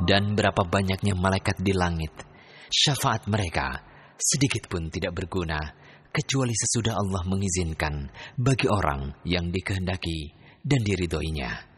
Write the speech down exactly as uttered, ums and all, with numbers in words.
dan berapa banyaknya malaikat di langit, syafaat mereka sedikit pun tidak berguna, kecuali sesudah Allah mengizinkan bagi orang yang dikehendaki dan diridhoinya.